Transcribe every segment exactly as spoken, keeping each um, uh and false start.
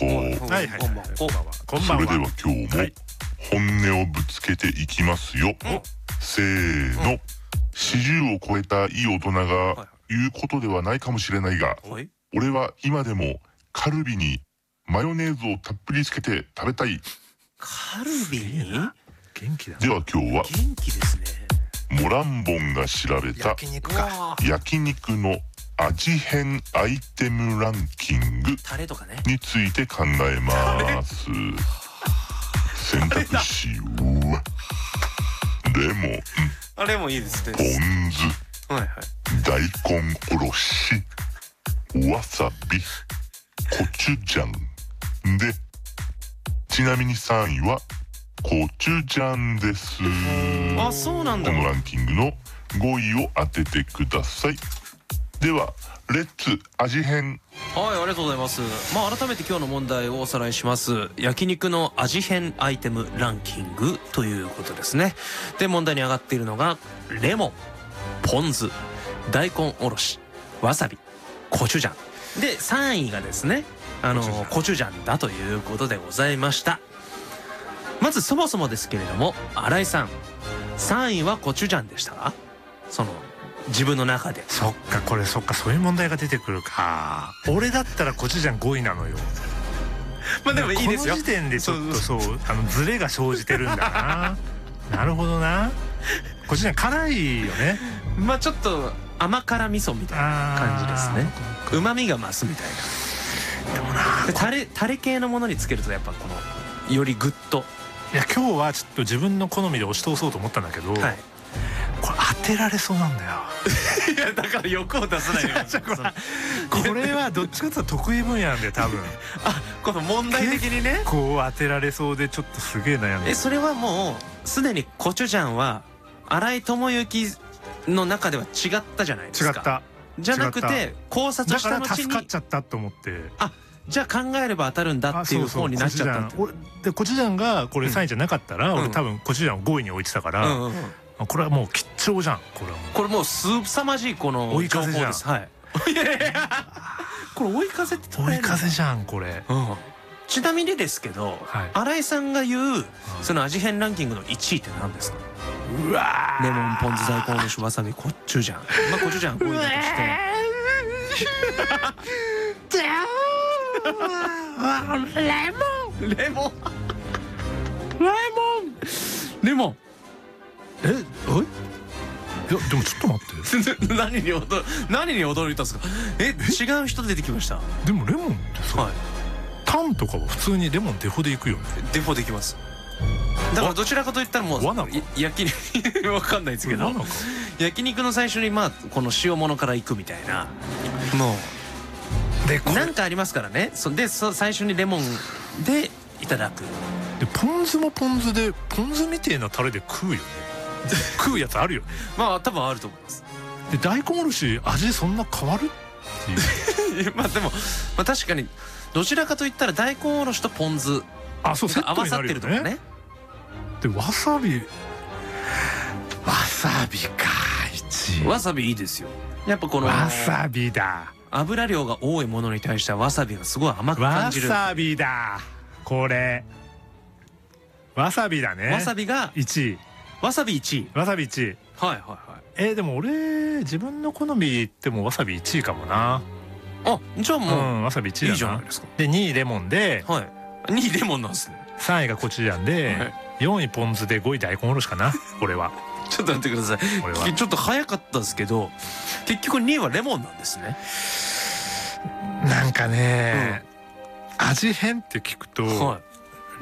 こ。 はいはいはい、こんばんは。こんばんは。 それでは今日も本音をぶつけていきますよ。せーの。四十を超えたいい大人が言うことではないかもしれないが、俺は今でもカルビにマヨネーズをたっぷりつけて食べたい。 カルビに元気だ。 では今日は元気ですね。 モランボンが調べた焼肉か。 焼肉の味変アイテムランキングタレとかねについて考えます。選択肢はレモン、 あレモンいいですね。 ポン酢、 はいはい、 大根おろし、わさび、コチュジャンで、ちなみにさんいはコチュジャンです。 あ、そうなんだ。 このランキングのごいを当ててください。ではレッツ味変。 はい、ありがとうございます。まあ改めて今日の問題をおさらいします。焼肉の味変アイテムランキングということですね。で問題に上がっているのがレモン、ポン酢、大根おろし、わさび、コチュジャンでさんいがですね、あのコチュジャンだということでございました。まずそもそもですけれども、新井さんさんいはコチュジャンでしたか？その自分の中で。 そっか、これそっか、そういう問題が出てくるか。俺だったらコチュジャンごいなのよ。 まあでもいいですよ。 この時点でちょっとそうあのズレが生じてるんだな。なるほどな。コチュジャン辛いよね。 まあちょっと甘辛味噌みたいな感じですね。旨味が増すみたいな。でもな、でタレタレ系のものにつけるとやっぱこのよりグッと。 いや今日はちょっと自分の好みで押し通そうと思ったんだけど、はい、これ当てられそうなんだよ。 いやだから欲を出さないよ。 これはどっちかというと得意分野なんだよ多分。あ、 この問題的にね。 こう当てられそうでちょっとすげえ悩んで。 え、それはもうすでにコチュジャンは新井智之の中では違ったじゃないですか。 違った。 じゃなくて考察した後に。 だから助かっちゃったと思って。 あ、じゃあ考えれば当たるんだっていう方になっちゃったって。 でコチュジャンがこれさんいじゃなかったら、俺多分コチュジャンをごいに置いてたから。これはもう吉兆じゃん。これはもうこれもうすさまじいこの追い風じゃん。 はい。いやいやこれ追い風って追い風じゃんこれ。 ちなみにですけど、新井さんが言うその味変ランキングのいちいって何ですか？ うわレモン、ポン酢、大根おろし、わさび、コチュジャン。まあコチュジャンごいだとして。レモンレモンレモンレモン。 え、おい、いやでもちょっと待って。 何に驚何に驚いたんですか？え、違う人出てきました。 でもレモンってさ、タンとかは普通にレモンデフォでいくよね。 デフォでいきます。だからどちらかといったらもう焼肉わかんないですけど、焼肉の最初にまあこの塩物からいくみたいな。もうでなんかありますからね。そで最初にレモンでいただく。 でポン酢もポン酢でポン酢みてえなタレで食うよね。食うやつあるよね。 まあ多分あると思います。 で大根おろし味そんな変わるっていう。 まあでも、まあ、確かにどちらかといったら大根おろしとポン酢あそうが合わさってるとかね。 でわさびわさびかいちい。 わさびいいですよ。やっぱこのわさびだ。 油量が多いものに対してはわさびがすごい甘く感じる。 わさびだ。これわさびだね。 わさびがいちい。 わさびいちい。 わさびいちい。 はいはいはい。 えー、でも俺自分の好み言ってもわさびいちいかもな。 あ、じゃあもう、うん、 わさびいちいだな。 いいじゃないですか。 でにいレモンで、 はい、にいレモンなんですね。 さんいがコチュジャンで、はい、よんいポン酢でごい大根おろしかな。俺はちょっと待ってください。俺はちょっと早かったですけど結局にいはレモンなんですね。 なんかね、うん、味変って聞くと、はい、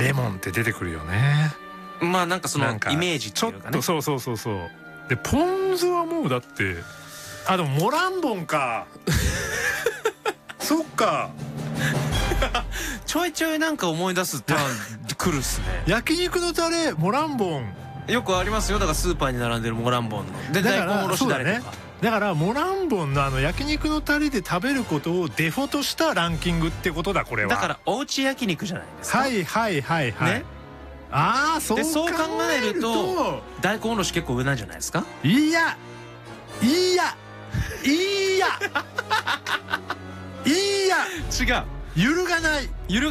レモンって出てくるよね。 まあなんかそのイメージっていうかね。 そうそうそうそう。でポン酢はもうだってあでもモランボンか。そっか。 ちょいちょいなんか思い出すターン来るっすね。 焼肉のタレモランボンよくありますよ。だからスーパーに並んでるモランボンので大根おろしだれとか。 だからモランボンのあの焼肉のタレで食べることをデフォとしたランキングってことだこれは。 だからおうち焼肉じゃないですか。 はいはいはいはい。ね、ああそう考えると大根おろし結構上なんじゃないですか。 いやいやいやいや違う。揺るがない。